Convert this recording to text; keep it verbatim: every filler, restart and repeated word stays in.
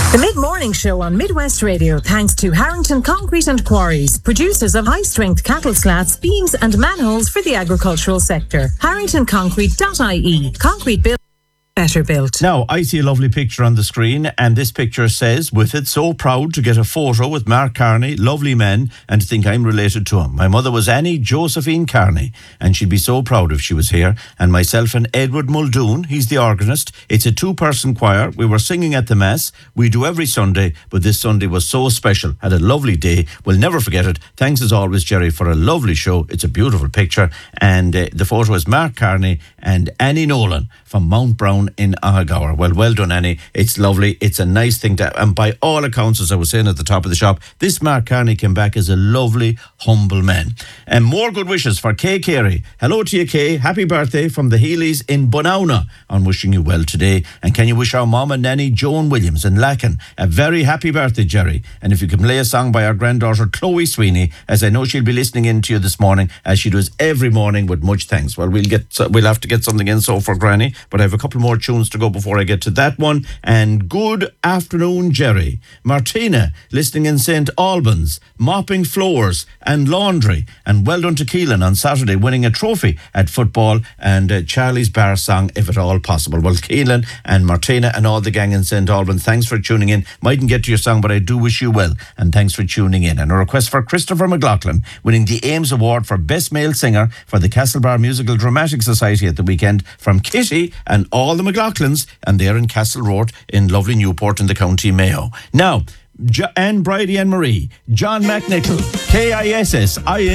The Mid-Morning Show on Midwest Radio, thanks to Harrington Concrete and Quarries, producers of high-strength cattle slats, beams and manholes for the agricultural sector. harrington concrete dot I E. Concrete built, better built. Now, I see a lovely picture on the screen, and this picture says, with it, so proud to get a photo with Mark Carney, lovely man, and to think I'm related to him. My mother was Annie Josephine Carney, and she'd be so proud if she was here. And myself and Edward Muldoon, he's the organist. It's a two-person choir. We were singing at the Mass. We do every Sunday, but this Sunday was so special. Had a lovely day. We'll never forget it. Thanks as always, Jerry, for a lovely show. It's a beautiful picture. And uh, the photo is Mark Carney and Annie Nolan from Mount Brown in Ahagowr. Well, well done, Annie. It's lovely. It's a nice thing to, and by all accounts, as I was saying at the top of the shop, this Mark Carney came back as a lovely, humble man. And more good wishes for Kay Carey. Hello to you, Kay. Happy birthday from the Healy's in Bunauna. I'm wishing you well today. And can you wish our mom and nanny, Joan Williams in Lacken, a very happy birthday, Jerry. And if you can play a song by our granddaughter, Chloe Sweeney, as I know she'll be listening in to you this morning, as she does every morning with much thanks. Well, we'll get, we'll have to get something in so for Granny, but I have a couple more tunes to go before I get to that one. And good afternoon, Jerry. Martina, listening in Saint Albans, mopping floors and laundry. And well done to Keelan on Saturday, winning a trophy at football, and uh, Charlie's Bar song, If At All Possible. Well, Keelan and Martina and all the gang in Saint Albans, thanks for tuning in. Mightn't get to your song, but I do wish you well, and thanks for tuning in. And a request for Christopher McLaughlin, winning the Ames Award for Best Male Singer for the Castlebar Musical Dramatic Society at the weekend, from Kitty and all the McLaughlins, and they're in Castle Road in lovely Newport in the County Mayo. Now, jo- Anne Bridie and Marie, John McNichol, K I S S I N